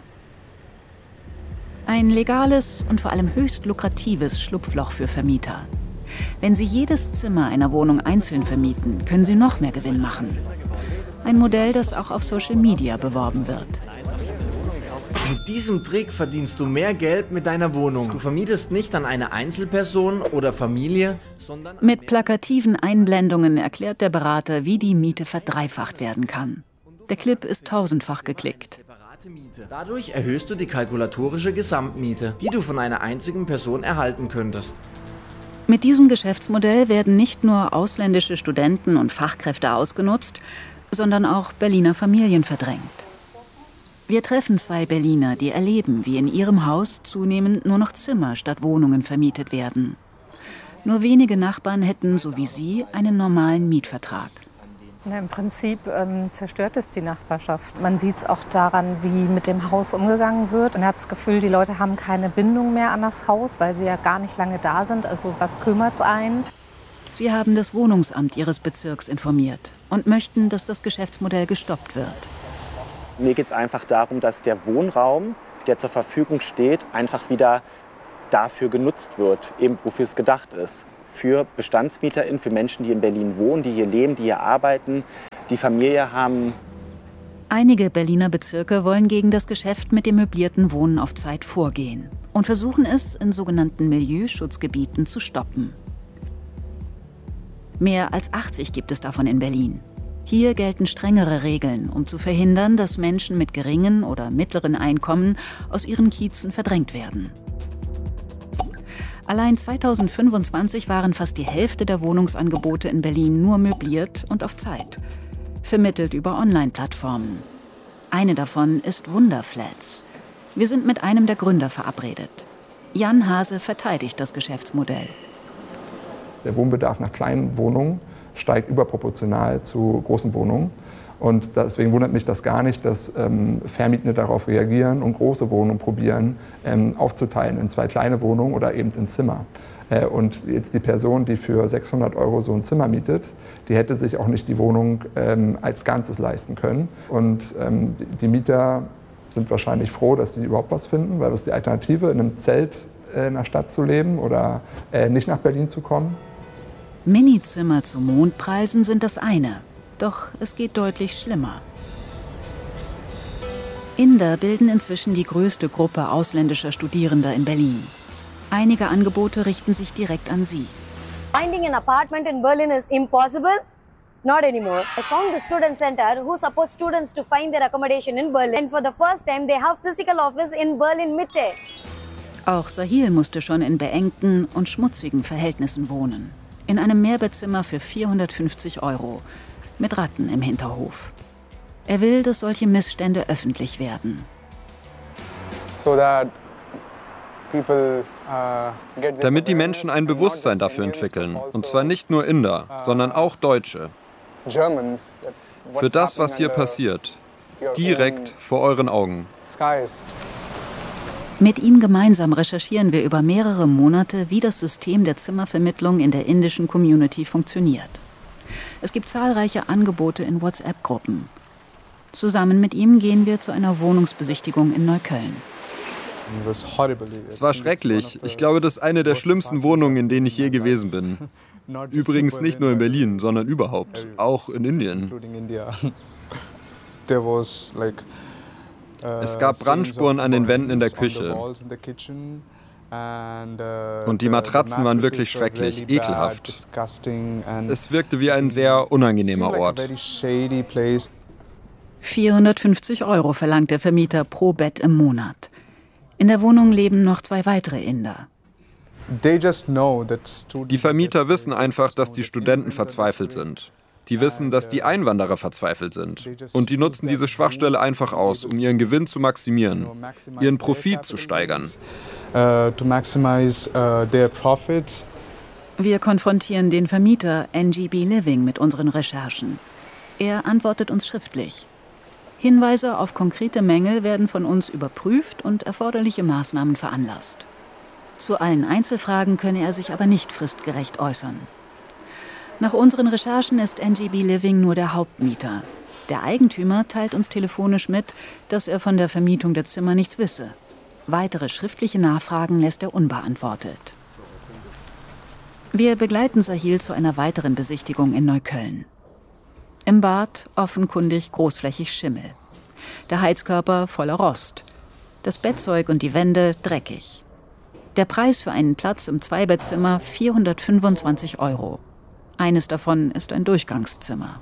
Ein legales und vor allem höchst lukratives Schlupfloch für Vermieter. Wenn sie jedes Zimmer einer Wohnung einzeln vermieten, können sie noch mehr Gewinn machen. Ein Modell, das auch auf Social Media beworben wird. Mit diesem Trick verdienst du mehr Geld mit deiner Wohnung. Du vermietest nicht an eine Einzelperson oder Familie, sondern... Mit plakativen Einblendungen erklärt der Berater, wie die Miete verdreifacht werden kann. Der Clip ist 1000-fach geklickt. Dadurch erhöhst du die kalkulatorische Gesamtmiete, die du von einer einzigen Person erhalten könntest. Mit diesem Geschäftsmodell werden nicht nur ausländische Studenten und Fachkräfte ausgenutzt, sondern auch Berliner Familien verdrängt. Wir treffen 2 Berliner, die erleben, wie in ihrem Haus zunehmend nur noch Zimmer statt Wohnungen vermietet werden. Nur wenige Nachbarn hätten, so wie sie, einen normalen Mietvertrag. Im Prinzip zerstört es die Nachbarschaft. Man sieht es auch daran, wie mit dem Haus umgegangen wird. Man hat das Gefühl, die Leute haben keine Bindung mehr an das Haus, weil sie ja gar nicht lange da sind. Also was kümmert es einen? Sie haben das Wohnungsamt ihres Bezirks informiert und möchten, dass das Geschäftsmodell gestoppt wird. Mir geht es einfach darum, dass der Wohnraum, der zur Verfügung steht, einfach wieder dafür genutzt wird, eben wofür es gedacht ist. Für BestandsmieterInnen, für Menschen, die in Berlin wohnen, die hier leben, die hier arbeiten, die Familie haben. Einige Berliner Bezirke wollen gegen das Geschäft mit dem möblierten Wohnen auf Zeit vorgehen und versuchen es in sogenannten Milieuschutzgebieten zu stoppen. Mehr als 80 gibt es davon in Berlin. Hier gelten strengere Regeln, um zu verhindern, dass Menschen mit geringen oder mittleren Einkommen aus ihren Kiezen verdrängt werden. Allein 2025 waren fast die Hälfte der Wohnungsangebote in Berlin nur möbliert und auf Zeit, vermittelt über Online-Plattformen. Eine davon ist Wunderflats. Wir sind mit einem der Gründer verabredet. Jan Hase verteidigt das Geschäftsmodell. Der Wohnbedarf nach kleinen Wohnungen steigt überproportional zu großen Wohnungen. Und deswegen wundert mich das gar nicht, dass Vermietende darauf reagieren und große Wohnungen probieren aufzuteilen in 2 kleine Wohnungen oder eben in Zimmer. Und jetzt die Person, die für 600 € so ein Zimmer mietet, die hätte sich auch nicht die Wohnung als Ganzes leisten können. Und die Mieter sind wahrscheinlich froh, dass sie überhaupt was finden, weil das ist die Alternative, in einem Zelt in der Stadt zu leben oder nicht nach Berlin zu kommen. Minizimmer zu Mondpreisen sind das eine. Doch es geht deutlich schlimmer. Inder bilden inzwischen die größte Gruppe ausländischer Studierender in Berlin. Einige Angebote richten sich direkt an sie. Finding an apartment in Berlin is impossible. Not anymore. I found the student center who supports students to find their accommodation in Berlin. And for the first time they have physical office in Berlin Mitte. Auch Sahil musste schon in beengten und schmutzigen Verhältnissen wohnen. In einem Mehrbettzimmer für 450 €, mit Ratten im Hinterhof. Er will, dass solche Missstände öffentlich werden. Damit die Menschen ein Bewusstsein dafür entwickeln. Und zwar nicht nur Inder, sondern auch Deutsche. Für das, was hier passiert. Direkt vor euren Augen. Mit ihm gemeinsam recherchieren wir über mehrere Monate, wie das System der Zimmervermittlung in der indischen Community funktioniert. Es gibt zahlreiche Angebote in WhatsApp-Gruppen. Zusammen mit ihm gehen wir zu einer Wohnungsbesichtigung in Neukölln. Es war schrecklich. Ich glaube, das ist eine der schlimmsten Wohnungen, in denen ich je gewesen bin. Übrigens nicht nur in Berlin, sondern überhaupt. Auch in Indien. Es gab Brandspuren an den Wänden in der Küche. Und die Matratzen waren wirklich schrecklich, ekelhaft. Es wirkte wie ein sehr unangenehmer Ort. 450 € verlangt der Vermieter pro Bett im Monat. In der Wohnung leben noch 2 weitere Inder. Die Vermieter wissen einfach, dass die Studenten verzweifelt sind. Die wissen, dass die Einwanderer verzweifelt sind. Und die nutzen diese Schwachstelle einfach aus, um ihren Gewinn zu maximieren, ihren Profit zu steigern. Wir konfrontieren den Vermieter NGB Living mit unseren Recherchen. Er antwortet uns schriftlich. Hinweise auf konkrete Mängel werden von uns überprüft und erforderliche Maßnahmen veranlasst. Zu allen Einzelfragen könne er sich aber nicht fristgerecht äußern. Nach unseren Recherchen ist NGB Living nur der Hauptmieter. Der Eigentümer teilt uns telefonisch mit, dass er von der Vermietung der Zimmer nichts wisse. Weitere schriftliche Nachfragen lässt er unbeantwortet. Wir begleiten Sahil zu einer weiteren Besichtigung in Neukölln. Im Bad offenkundig großflächig Schimmel. Der Heizkörper voller Rost. Das Bettzeug und die Wände dreckig. Der Preis für einen Platz im 2-Bettzimmer 425 €. Eines davon ist ein Durchgangszimmer.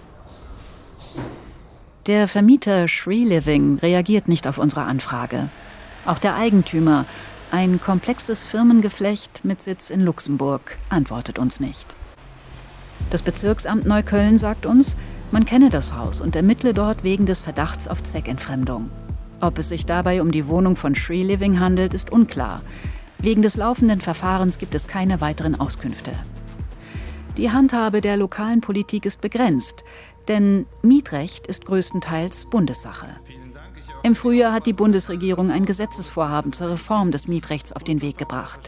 Der Vermieter Shree Living reagiert nicht auf unsere Anfrage. Auch der Eigentümer, ein komplexes Firmengeflecht mit Sitz in Luxemburg, antwortet uns nicht. Das Bezirksamt Neukölln sagt uns, man kenne das Haus und ermittle dort wegen des Verdachts auf Zweckentfremdung. Ob es sich dabei um die Wohnung von Shree Living handelt, ist unklar. Wegen des laufenden Verfahrens gibt es keine weiteren Auskünfte. Die Handhabe der lokalen Politik ist begrenzt, denn Mietrecht ist größtenteils Bundessache. Im Frühjahr hat die Bundesregierung ein Gesetzesvorhaben zur Reform des Mietrechts auf den Weg gebracht.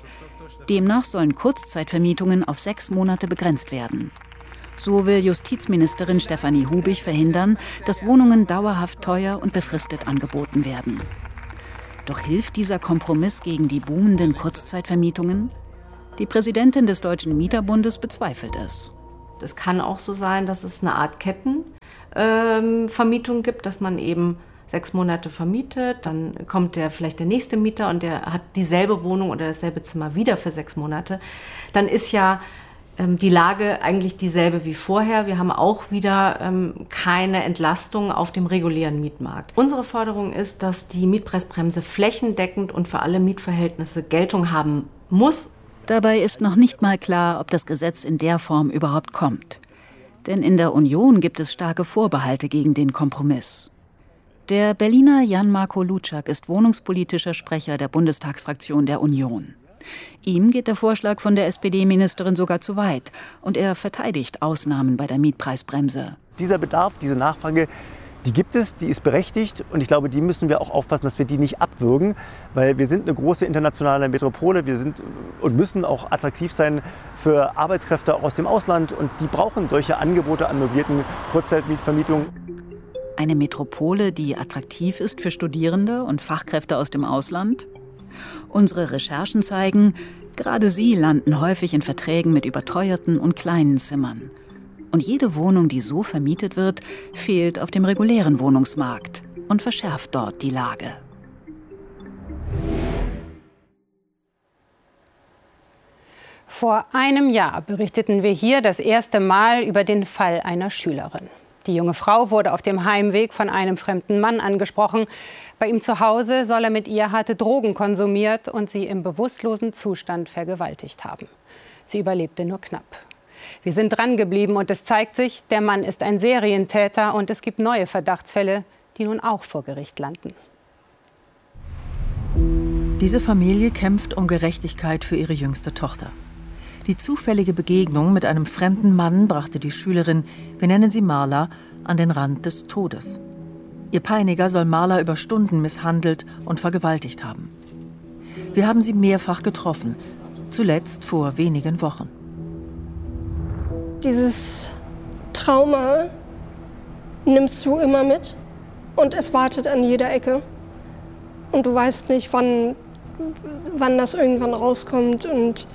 Demnach sollen Kurzzeitvermietungen auf 6 Monate begrenzt werden. So will Justizministerin Stefanie Hubig verhindern, dass Wohnungen dauerhaft teuer und befristet angeboten werden. Doch hilft dieser Kompromiss gegen die boomenden Kurzzeitvermietungen? Die Präsidentin des Deutschen Mieterbundes bezweifelt es. Es kann auch so sein, dass es eine Art Kettenvermietung gibt, dass man eben 6 Monate vermietet, dann kommt vielleicht der nächste Mieter und der hat dieselbe Wohnung oder dasselbe Zimmer wieder für 6 Monate. Dann ist ja die Lage eigentlich dieselbe wie vorher. Wir haben auch wieder keine Entlastung auf dem regulären Mietmarkt. Unsere Forderung ist, dass die Mietpreisbremse flächendeckend und für alle Mietverhältnisse Geltung haben muss. Dabei ist noch nicht mal klar, ob das Gesetz in der Form überhaupt kommt. Denn in der Union gibt es starke Vorbehalte gegen den Kompromiss. Der Berliner Jan-Marco Lutschak ist wohnungspolitischer Sprecher der Bundestagsfraktion der Union. Ihm geht der Vorschlag von der SPD-Ministerin sogar zu weit und er verteidigt Ausnahmen bei der Mietpreisbremse. Dieser Bedarf, diese Nachfrage, die gibt es, die ist berechtigt und ich glaube, die müssen wir auch aufpassen, dass wir die nicht abwürgen, weil wir sind eine große internationale Metropole, wir sind und müssen auch attraktiv sein für Arbeitskräfte auch aus dem Ausland und die brauchen solche Angebote an möblierten Kurzzeitmietvermietungen. Eine Metropole, die attraktiv ist für Studierende und Fachkräfte aus dem Ausland? Unsere Recherchen zeigen, gerade sie landen häufig in Verträgen mit überteuerten und kleinen Zimmern. Und jede Wohnung, die so vermietet wird, fehlt auf dem regulären Wohnungsmarkt und verschärft dort die Lage. Vor einem Jahr berichteten wir hier das erste Mal über den Fall einer Schülerin. Die junge Frau wurde auf dem Heimweg von einem fremden Mann angesprochen. Bei ihm zu Hause soll er mit ihr harte Drogen konsumiert und sie im bewusstlosen Zustand vergewaltigt haben. Sie überlebte nur knapp. Wir sind dran geblieben und es zeigt sich, der Mann ist ein Serientäter und es gibt neue Verdachtsfälle, die nun auch vor Gericht landen. Diese Familie kämpft um Gerechtigkeit für ihre jüngste Tochter. Die zufällige Begegnung mit einem fremden Mann brachte die Schülerin, wir nennen sie Marla, an den Rand des Todes. Ihr Peiniger soll Marla über Stunden misshandelt und vergewaltigt haben. Wir haben sie mehrfach getroffen, zuletzt vor wenigen Wochen. Dieses Trauma nimmst du immer mit und es wartet an jeder Ecke. Und du weißt nicht, wann das irgendwann rauskommt und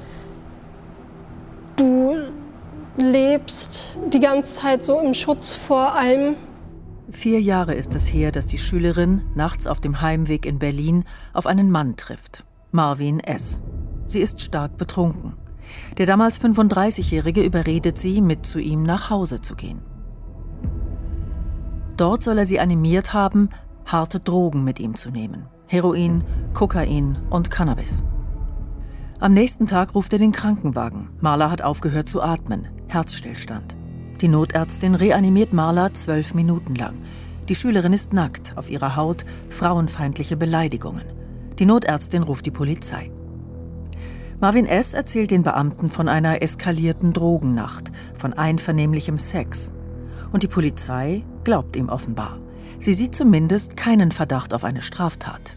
du lebst die ganze Zeit so im Schutz vor allem. 4 Jahre ist es her, dass die Schülerin nachts auf dem Heimweg in Berlin auf einen Mann trifft, Marvin S. Sie ist stark betrunken. Der damals 35-Jährige überredet sie, mit zu ihm nach Hause zu gehen. Dort soll er sie animiert haben, harte Drogen mit ihm zu nehmen. Heroin, Kokain und Cannabis. Am nächsten Tag ruft er den Krankenwagen. Marla hat aufgehört zu atmen, Herzstillstand. Die Notärztin reanimiert Marla 12 Minuten lang. Die Schülerin ist nackt, auf ihrer Haut frauenfeindliche Beleidigungen. Die Notärztin ruft die Polizei. Marvin S. erzählt den Beamten von einer eskalierten Drogennacht, von einvernehmlichem Sex. Und die Polizei glaubt ihm offenbar. Sie sieht zumindest keinen Verdacht auf eine Straftat.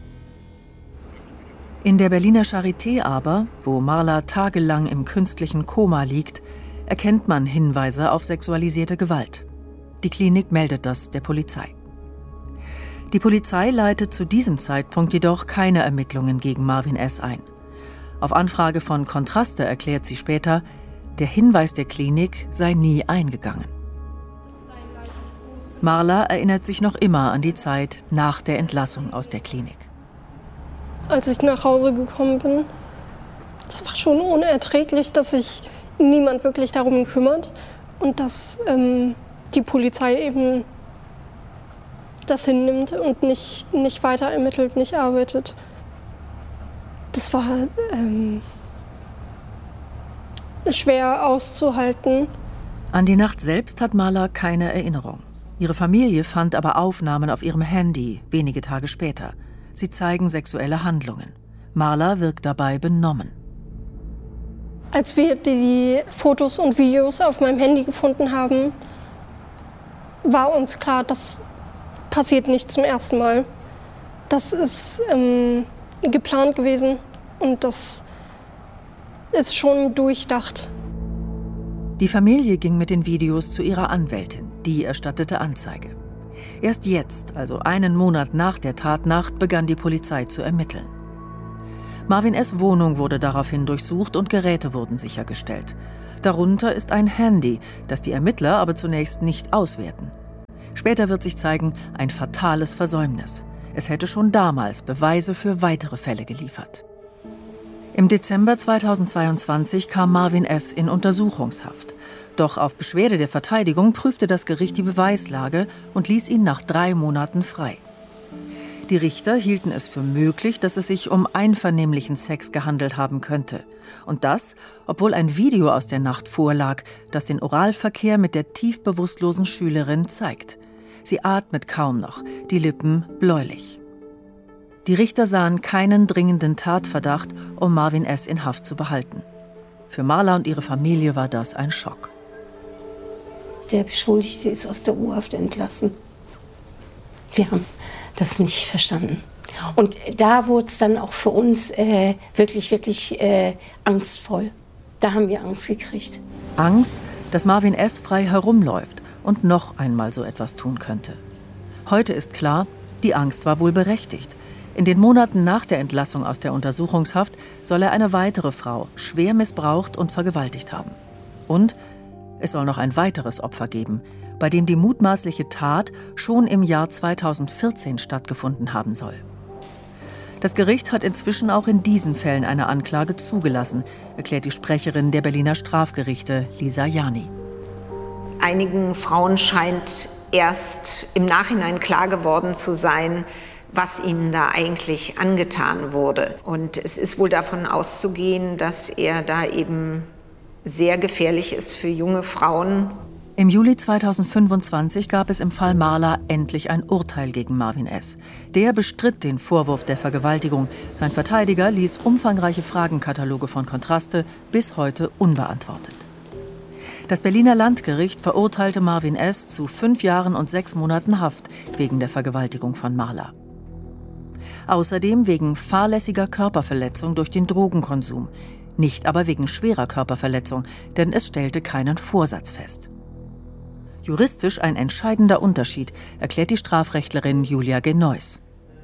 In der Berliner Charité aber, wo Marla tagelang im künstlichen Koma liegt, erkennt man Hinweise auf sexualisierte Gewalt. Die Klinik meldet das der Polizei. Die Polizei leitet zu diesem Zeitpunkt jedoch keine Ermittlungen gegen Marvin S. ein. Auf Anfrage von Kontraste erklärt sie später, der Hinweis der Klinik sei nie eingegangen. Marla erinnert sich noch immer an die Zeit nach der Entlassung aus der Klinik. Als ich nach Hause gekommen bin, das war schon unerträglich, dass sich niemand wirklich darum kümmert und dass die Polizei eben das hinnimmt und nicht weiter ermittelt, nicht arbeitet. Das war schwer auszuhalten. An die Nacht selbst hat Marla keine Erinnerung. Ihre Familie fand aber Aufnahmen auf ihrem Handy wenige Tage später. Sie zeigen sexuelle Handlungen. Marla wirkt dabei benommen. Als wir die Fotos und Videos auf meinem Handy gefunden haben, war uns klar, das passiert nicht zum ersten Mal. Das ist geplant gewesen und das ist schon durchdacht. Die Familie ging mit den Videos zu ihrer Anwältin. Die erstattete Anzeige. Erst jetzt, also einen Monat nach der Tatnacht, begann die Polizei zu ermitteln. Marvin S. Wohnung wurde daraufhin durchsucht und Geräte wurden sichergestellt. Darunter ist ein Handy, das die Ermittler aber zunächst nicht auswerten. Später wird sich zeigen, ein fatales Versäumnis. Es hätte schon damals Beweise für weitere Fälle geliefert. Im Dezember 2022 kam Marvin S. in Untersuchungshaft. Doch auf Beschwerde der Verteidigung prüfte das Gericht die Beweislage und ließ ihn nach 3 Monaten frei. Die Richter hielten es für möglich, dass es sich um einvernehmlichen Sex gehandelt haben könnte. Und das, obwohl ein Video aus der Nacht vorlag, das den Oralverkehr mit der tief bewusstlosen Schülerin zeigt. Sie atmet kaum noch, die Lippen bläulich. Die Richter sahen keinen dringenden Tatverdacht, um Marvin S. in Haft zu behalten. Für Marla und ihre Familie war das ein Schock. Der Beschuldigte ist aus der U-Haft entlassen. Wir haben das nicht verstanden. Und da wurde es dann auch für uns wirklich angstvoll. Da haben wir Angst gekriegt. Angst, dass Marvin S. frei herumläuft und noch einmal so etwas tun könnte. Heute ist klar, die Angst war wohl berechtigt. In den Monaten nach der Entlassung aus der Untersuchungshaft soll er eine weitere Frau schwer missbraucht und vergewaltigt haben. Und es soll noch ein weiteres Opfer geben, bei dem die mutmaßliche Tat schon im Jahr 2014 stattgefunden haben soll. Das Gericht hat inzwischen auch in diesen Fällen eine Anklage zugelassen, erklärt die Sprecherin der Berliner Strafgerichte, Lisa Jani. Einigen Frauen scheint erst im Nachhinein klar geworden zu sein, was ihnen da eigentlich angetan wurde. Und es ist wohl davon auszugehen, dass er da eben sehr gefährlich ist für junge Frauen. Im Juli 2025 gab es im Fall Marla endlich ein Urteil gegen Marvin S. Der bestritt den Vorwurf der Vergewaltigung. Sein Verteidiger ließ umfangreiche Fragenkataloge von Kontraste bis heute unbeantwortet. Das Berliner Landgericht verurteilte Marvin S. zu 5 Jahren und 6 Monaten Haft wegen der Vergewaltigung von Marla. Außerdem wegen fahrlässiger Körperverletzung durch den Drogenkonsum. Nicht aber wegen schwerer Körperverletzung, denn es stellte keinen Vorsatz fest. Juristisch ein entscheidender Unterschied, erklärt die Strafrechtlerin Julia Genois.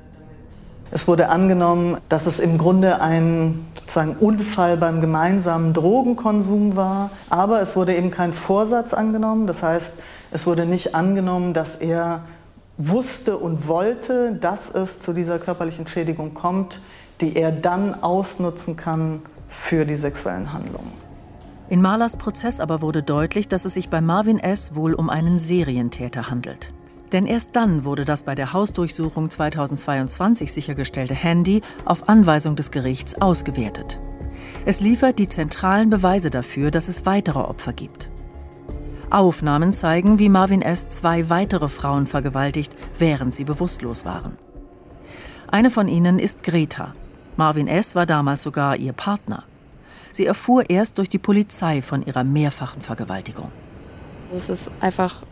Es wurde angenommen, dass es im Grunde ein sozusagen Unfall beim gemeinsamen Drogenkonsum war, aber es wurde eben kein Vorsatz angenommen. Das heißt, es wurde nicht angenommen, dass er wusste und wollte, dass es zu dieser körperlichen Schädigung kommt, die er dann ausnutzen kann für die sexuellen Handlungen. In Marlas Prozess aber wurde deutlich, dass es sich bei Marvin S. wohl um einen Serientäter handelt. Denn erst dann wurde das bei der Hausdurchsuchung 2022 sichergestellte Handy auf Anweisung des Gerichts ausgewertet. Es liefert die zentralen Beweise dafür, dass es weitere Opfer gibt. Aufnahmen zeigen, wie Marvin S. 2 weitere Frauen vergewaltigt, während sie bewusstlos waren. Eine von ihnen ist Greta. Marvin S. war damals sogar ihr Partner. Sie erfuhr erst durch die Polizei von ihrer mehrfachen Vergewaltigung. Es ist einfach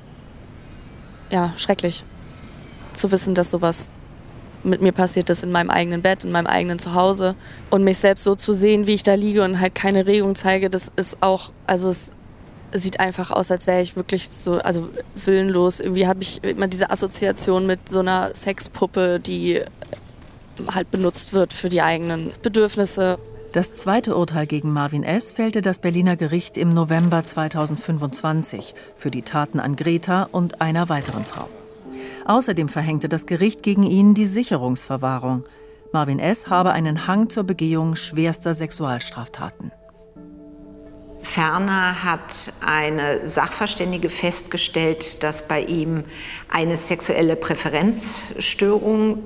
schrecklich zu wissen, dass sowas mit mir passiert ist in meinem eigenen Bett, in meinem eigenen Zuhause. Und mich selbst so zu sehen, wie ich da liege und halt keine Regung zeige, das ist auch, also es sieht einfach aus, als wäre ich wirklich so, also willenlos. Irgendwie habe ich immer diese Assoziation mit so einer Sexpuppe, die halt benutzt wird für die eigenen Bedürfnisse. Das zweite Urteil gegen Marvin S. fällte das Berliner Gericht im November 2025 für die Taten an Greta und einer weiteren Frau. Außerdem verhängte das Gericht gegen ihn die Sicherungsverwahrung. Marvin S. habe einen Hang zur Begehung schwerster Sexualstraftaten. Ferner hat eine Sachverständige festgestellt, dass bei ihm eine sexuelle Präferenzstörung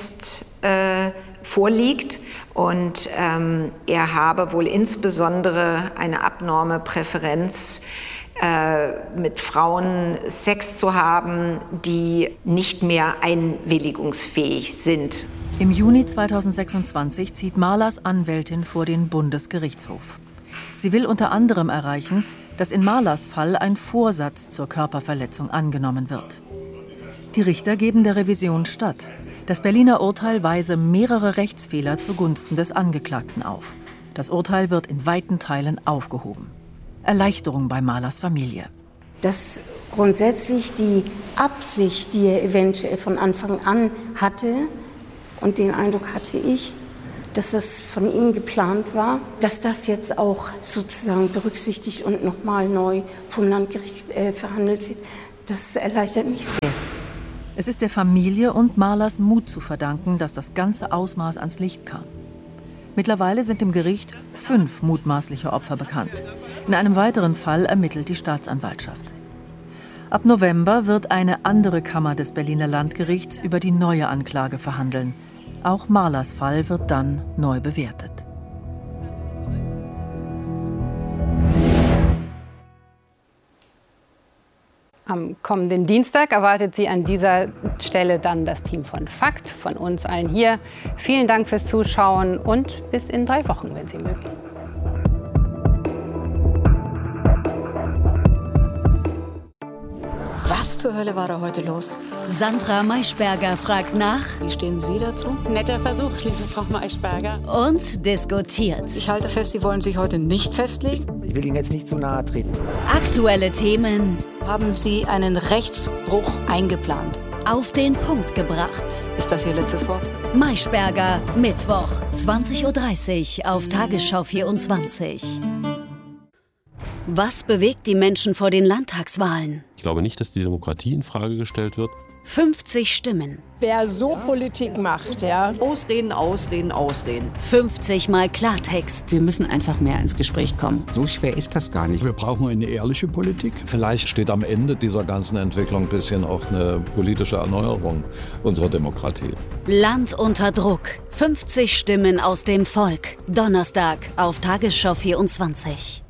vorliegt. Und er habe wohl insbesondere eine abnorme Präferenz, mit Frauen Sex zu haben, die nicht mehr einwilligungsfähig sind. Im Juni 2026 zieht Marlas Anwältin vor den Bundesgerichtshof. Sie will unter anderem erreichen, dass in Marlas Fall ein Vorsatz zur Körperverletzung angenommen wird. Die Richter geben der Revision statt. Das Berliner Urteil weise mehrere Rechtsfehler zugunsten des Angeklagten auf. Das Urteil wird in weiten Teilen aufgehoben. Erleichterung bei Malers Familie. Dass grundsätzlich die Absicht, die er eventuell von Anfang an hatte, und den Eindruck hatte ich, dass das von ihm geplant war, dass das jetzt auch sozusagen berücksichtigt und nochmal neu vom Landgericht verhandelt wird, das erleichtert mich sehr. Es ist der Familie und Malers Mut zu verdanken, dass das ganze Ausmaß ans Licht kam. Mittlerweile sind dem Gericht 5 mutmaßliche Opfer bekannt. In einem weiteren Fall ermittelt die Staatsanwaltschaft. Ab November wird eine andere Kammer des Berliner Landgerichts über die neue Anklage verhandeln. Auch Malers Fall wird dann neu bewertet. Am kommenden Dienstag erwartet Sie an dieser Stelle dann das Team von FAKT, von uns allen hier. Vielen Dank fürs Zuschauen und bis in 3 Wochen, wenn Sie mögen. Was zur Hölle war da heute los? Sandra Maischberger fragt nach. Wie stehen Sie dazu? Netter Versuch, liebe Frau Maischberger. Und diskutiert. Ich halte fest, Sie wollen sich heute nicht festlegen. Ich will Ihnen jetzt nicht zu nahe treten. Aktuelle Themen. Haben Sie einen Rechtsbruch eingeplant? Auf den Punkt gebracht. Ist das Ihr letztes Wort? Maischberger, Mittwoch, 20:30 Uhr auf Tagesschau 24. Was bewegt die Menschen vor den Landtagswahlen? Ich glaube nicht, dass die Demokratie in Frage gestellt wird. 50 Stimmen. Wer so Politik macht, ja. Ausreden, Ausreden, Ausreden. 50 Mal Klartext. Wir müssen einfach mehr ins Gespräch kommen. So schwer ist das gar nicht. Wir brauchen eine ehrliche Politik. Vielleicht steht am Ende dieser ganzen Entwicklung ein bisschen auch eine politische Erneuerung unserer Demokratie. Land unter Druck. 50 Stimmen aus dem Volk. Donnerstag auf Tagesschau 24.